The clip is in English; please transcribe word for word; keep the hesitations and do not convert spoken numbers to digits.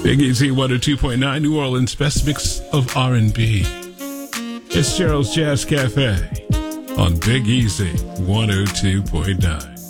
Big Easy one oh two point nine, New Orleans' best mix of R and B. It's Gerald's Jazz Cafe on Big Easy one oh two point nine.